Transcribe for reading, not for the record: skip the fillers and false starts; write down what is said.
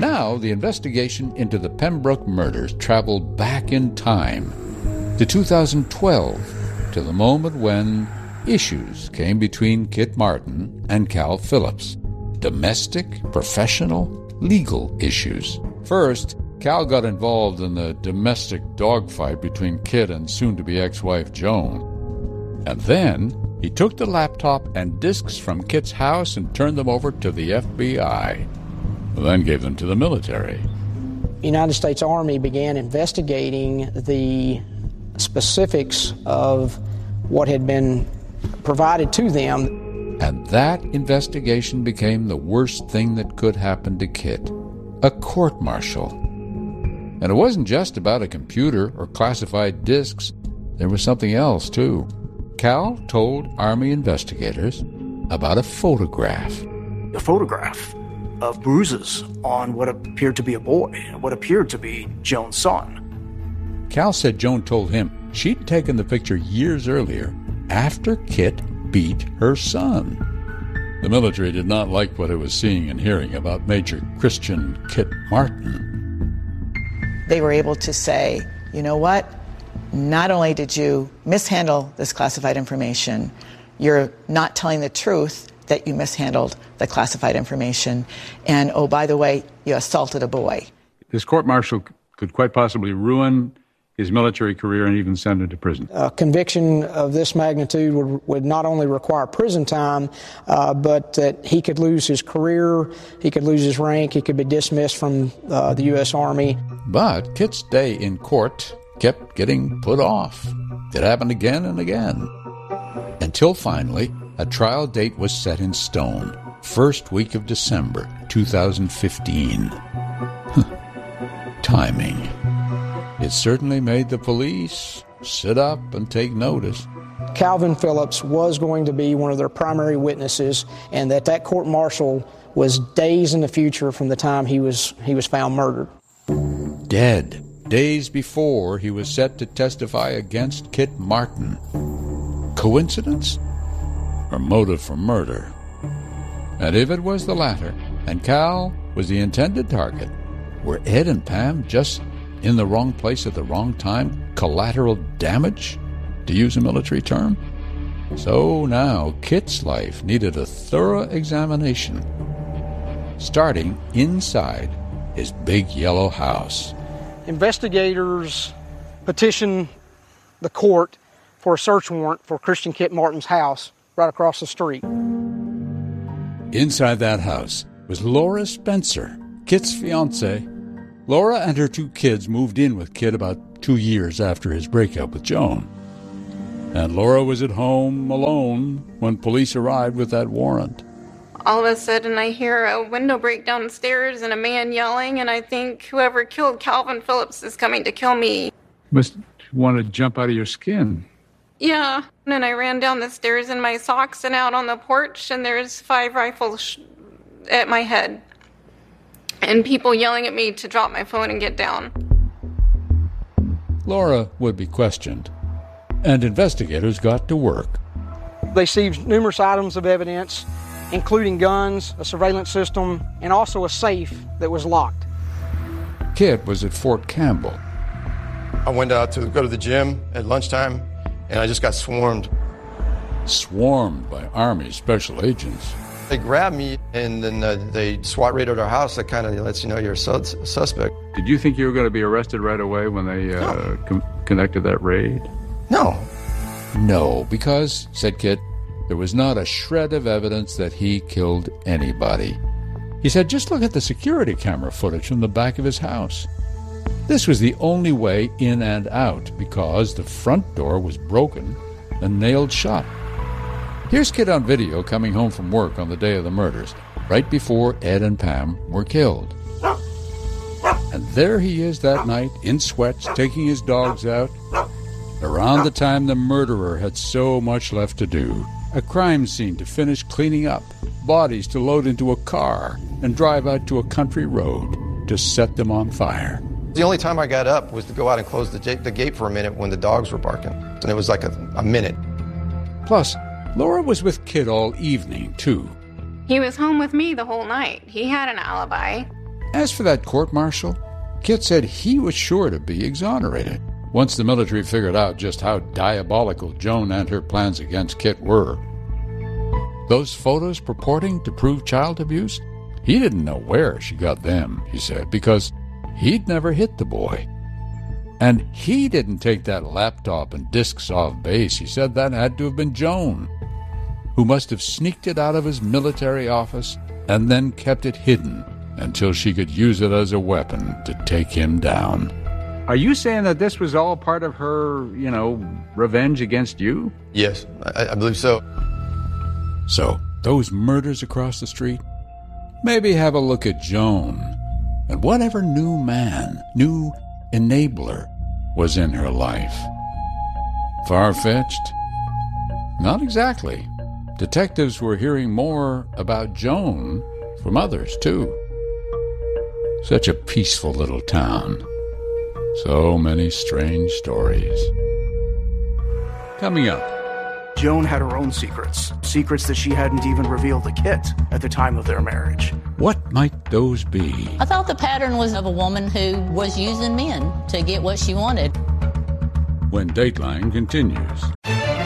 Now, the investigation into the Pembroke murders traveled back in time to 2012, to the moment when issues came between Kit Martin and Cal Phillips. Domestic, professional, legal issues. First, Cal got involved in the domestic dogfight between Kit and soon-to-be ex-wife Joan. And then he took the laptop and discs from Kit's house and turned them over to the FBI, then gave them to the military. The United States Army began investigating the specifics of what had been provided to them. And that investigation became the worst thing that could happen to Kit, a court-martial. And it wasn't just about a computer or classified discs. There was something else, too. Cal told Army investigators about a photograph. A photograph of bruises on what appeared to be a boy, what appeared to be Joan's son. Cal said Joan told him she'd taken the picture years earlier after Kit beat her son. The military did not like what it was seeing and hearing about Major Christian Kit Martin. They were able to say, you know what? Not only did you mishandle this classified information, you're not telling the truth that you mishandled the classified information. And, oh, by the way, you assaulted a boy. This court-martial could quite possibly ruin his military career and even send him to prison. A conviction of this magnitude would not only require prison time, but that he could lose his career, he could lose his rank, he could be dismissed from the U.S. Army. But Kit's day in court kept getting put off. It happened again and again. Until finally, a trial date was set in stone, first week of December 2015. Timing. It certainly made the police sit up and take notice. Calvin Phillips was going to be one of their primary witnesses, and that court-martial was days in the future from the time he was found murdered. Dead. Days before he was set to testify against Kit Martin. Coincidence? Or motive for murder? And if it was the latter, and Cal was the intended target, were Ed and Pam just in the wrong place at the wrong time? Collateral damage, to use a military term? So now Kit's life needed a thorough examination, starting inside his big yellow house. Investigators petitioned the court for a search warrant for Christian Kit Martin's house right across the street. Inside that house was Laura Spencer, Kit's fiancée. Laura and her two kids moved in with Kit about 2 years after his breakup with Joan. And Laura was at home alone when police arrived with that warrant. All of a sudden I hear a window break downstairs and a man yelling, and I think whoever killed Calvin Phillips is coming to kill me. Must want to jump out of your skin. Yeah, and I ran down the stairs in my socks and out on the porch, and there's 5 rifles at my head. And people yelling at me to drop my phone and get down. Laura would be questioned, and investigators got to work. They seized numerous items of evidence, including guns, a surveillance system, and also a safe that was locked. Kit was at Fort Campbell. I went out to go to the gym at lunchtime, and I just got swarmed. Swarmed by Army special agents. They grabbed me, and then they SWAT raided our house. That kind of lets you know you're a suspect. Did you think you were going to be arrested right away when they conducted that raid? No. No, because, said Kit, there was not a shred of evidence that he killed anybody. He said, just look at the security camera footage from the back of his house. This was the only way in and out because the front door was broken and nailed shut. Here's Kit on video coming home from work on the day of the murders, right before Ed and Pam were killed. And there he is that night, in sweats, taking his dogs out, around the time the murderer had so much left to do. A crime scene to finish cleaning up, bodies to load into a car, and drive out to a country road to set them on fire. The only time I got up was to go out and close the gate for a minute when the dogs were barking. And it was like a minute. Plus, Laura was with Kit all evening, too. He was home with me the whole night. He had an alibi. As for that court-martial, Kit said he was sure to be exonerated once the military figured out just how diabolical Joan and her plans against Kit were. Those photos purporting to prove child abuse, he didn't know where she got them, he said, because he'd never hit the boy. And he didn't take that laptop and discs off base. He said that had to have been Joan, who must have sneaked it out of his military office and then kept it hidden until she could use it as a weapon to take him down. Are you saying that this was all part of her, revenge against you? Yes, I believe so. So, those murders across the street? Maybe have a look at Joan and whatever new enabler was in her life. Far-fetched? Not exactly. Detectives were hearing more about Joan from others, too. Such a peaceful little town. So many strange stories. Coming up. Joan had her own secrets that she hadn't even revealed to Kit at the time of their marriage. What might those be? I thought the pattern was of a woman who was using men to get what she wanted. When Dateline continues.